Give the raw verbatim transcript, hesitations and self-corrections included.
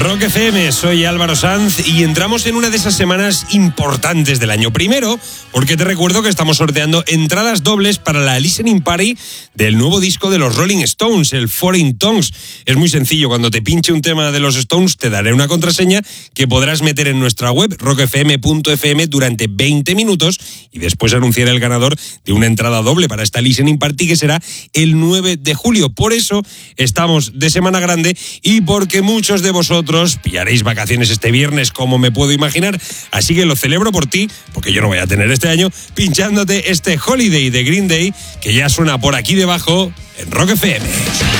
Rock F M, soy Álvaro Sanz y entramos en una de esas semanas importantes del año. Primero, porque te recuerdo que estamos sorteando entradas dobles para la listening party del nuevo disco de los Rolling Stones, el Foreign Tongues. Es muy sencillo, cuando te pinche un tema de los Stones te daré una contraseña que podrás meter en nuestra web rock f m punto f m durante veinte minutos y después anunciaré el ganador de una entrada doble para esta listening party que será el nueve de julio. Por eso estamos de semana grande y porque muchos de vosotros pillaréis vacaciones este viernes, como me puedo imaginar, así que lo celebro por ti, porque yo no voy a tener este año, pinchándote este Holiday de Green Day, que ya suena por aquí debajo en Rock F M.